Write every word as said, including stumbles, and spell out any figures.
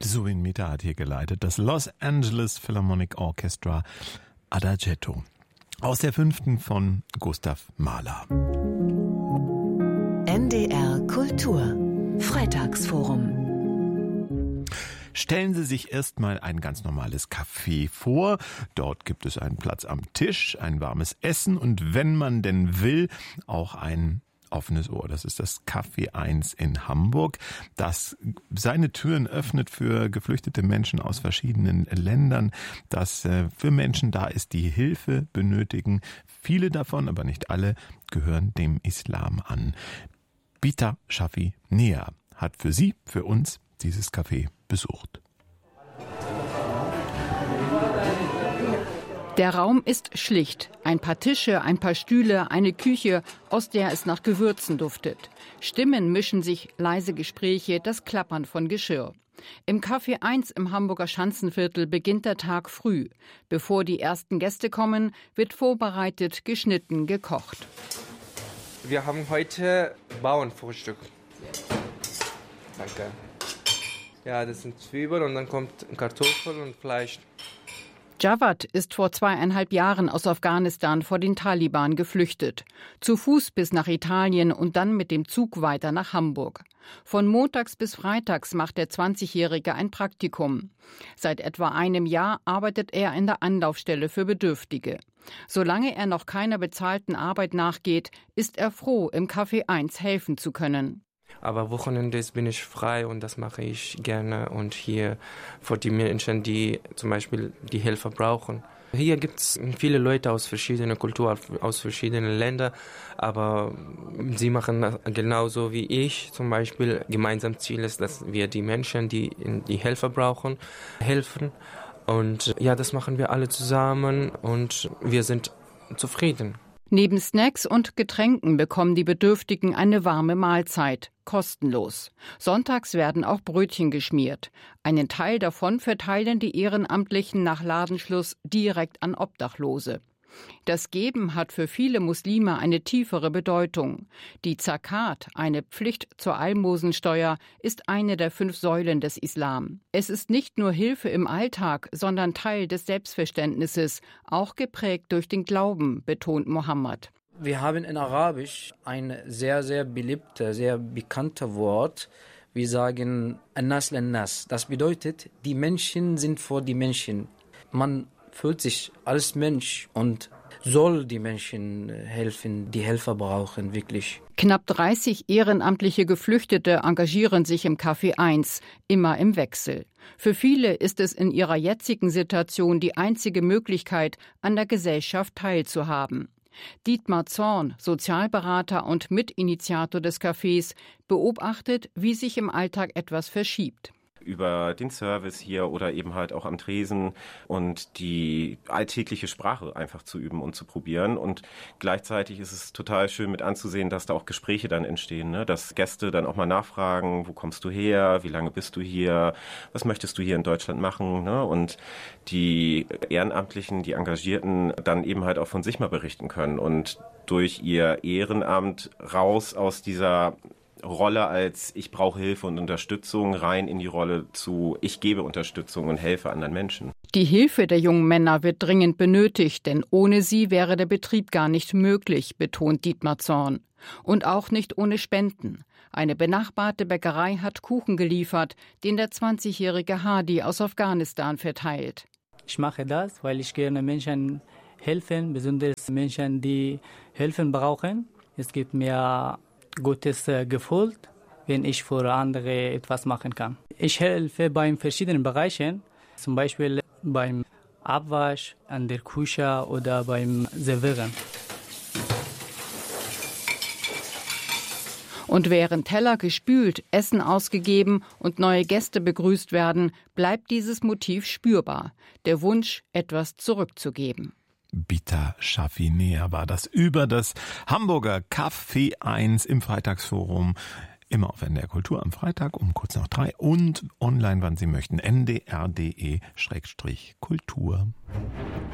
Zubin Mehta hat hier geleitet. Das Los Angeles Philharmonic Orchestra Adagietto. Aus der fünften von Gustav Mahler. N D R Kultur Freitagsforum. Stellen Sie sich erstmal ein ganz normales Café vor. Dort gibt es einen Platz am Tisch, ein warmes Essen und wenn man denn will, auch ein offenes Ohr. Das ist das Café eins in Hamburg, das seine Türen öffnet für geflüchtete Menschen aus verschiedenen Ländern, das für Menschen da ist, die Hilfe benötigen. Viele davon, aber nicht alle, gehören dem Islam an. Bita Shafi Nea hat für Sie, für uns dieses Café besucht. Der Raum ist schlicht. Ein paar Tische, ein paar Stühle, eine Küche, aus der es nach Gewürzen duftet. Stimmen mischen sich, leise Gespräche, das Klappern von Geschirr. Im Café eins im Hamburger Schanzenviertel beginnt der Tag früh. Bevor die ersten Gäste kommen, wird vorbereitet, geschnitten, gekocht. Wir haben heute Bauernfrühstück. Danke. Ja, das sind Zwiebeln und dann kommt Kartoffeln und Fleisch. Javad ist vor zweieinhalb Jahren aus Afghanistan vor den Taliban geflüchtet. Zu Fuß bis nach Italien und dann mit dem Zug weiter nach Hamburg. Von montags bis freitags macht der zwanzigjährige ein Praktikum. Seit etwa einem Jahr arbeitet er in der Anlaufstelle für Bedürftige. Solange er noch keiner bezahlten Arbeit nachgeht, ist er froh, im Café eins helfen zu können. Aber Wochenendes bin ich frei und das mache ich gerne. Und hier für die Menschen, die zum Beispiel die Hilfe brauchen. Hier gibt es viele Leute aus verschiedenen Kulturen, aus verschiedenen Ländern. Aber sie machen genauso wie ich. Zum Beispiel gemeinsam Ziel ist, dass wir die Menschen, die die Hilfe brauchen, helfen. Und ja, das machen wir alle zusammen und wir sind zufrieden. Neben Snacks und Getränken bekommen die Bedürftigen eine warme Mahlzeit, kostenlos. Sonntags werden auch Brötchen geschmiert. Einen Teil davon verteilen die Ehrenamtlichen nach Ladenschluss direkt an Obdachlose. Das Geben hat für viele Muslime eine tiefere Bedeutung. Die Zakat, eine Pflicht zur Almosensteuer, ist eine der fünf Säulen des Islam. Es ist nicht nur Hilfe im Alltag, sondern Teil des Selbstverständnisses, auch geprägt durch den Glauben, betont Mohammed. Wir haben in Arabisch ein sehr, sehr beliebtes, sehr bekanntes Wort. Wir sagen An-Nas Lan-Nas. Das bedeutet, die Menschen sind vor die Menschen. Man fühlt sich als Mensch und soll die Menschen helfen, die Helfer brauchen, wirklich. Knapp dreißig ehrenamtliche Geflüchtete engagieren sich im Café eins, immer im Wechsel. Für viele ist es in ihrer jetzigen Situation die einzige Möglichkeit, an der Gesellschaft teilzuhaben. Dietmar Zorn, Sozialberater und Mitinitiator des Cafés, beobachtet, wie sich im Alltag etwas verschiebt. Über den Service hier oder eben halt auch am Tresen und die alltägliche Sprache einfach zu üben und zu probieren. Und gleichzeitig ist es total schön mit anzusehen, dass da auch Gespräche dann entstehen, ne? Dass Gäste dann auch mal nachfragen, wo kommst du her, wie lange bist du hier, was möchtest du hier in Deutschland machen, ne? Und die Ehrenamtlichen, die Engagierten dann eben halt auch von sich mal berichten können und durch ihr Ehrenamt raus aus dieser Rolle als ich brauche Hilfe und Unterstützung rein in die Rolle zu ich gebe Unterstützung und helfe anderen Menschen. Die Hilfe der jungen Männer wird dringend benötigt, denn ohne sie wäre der Betrieb gar nicht möglich, betont Dietmar Zorn. Und auch nicht ohne Spenden. Eine benachbarte Bäckerei hat Kuchen geliefert, den der zwanzigjährige Hadi aus Afghanistan verteilt. Ich mache das, weil ich gerne Menschen helfen, besonders Menschen, die Hilfe brauchen. Es gibt mir gutes Gefühl, wenn ich für andere etwas machen kann. Ich helfe bei verschiedenen Bereichen, zum Beispiel beim Abwasch, an der Küche oder beim Servieren. Und während Teller gespült, Essen ausgegeben und neue Gäste begrüßt werden, bleibt dieses Motiv spürbar. Der Wunsch, etwas zurückzugeben. Bita Shafi Nea war das über das Hamburger Café eins im Freitagsforum. Immer auf N D R Kultur am Freitag um kurz nach drei und online, wann Sie möchten, n d r punkt d e slash kultur.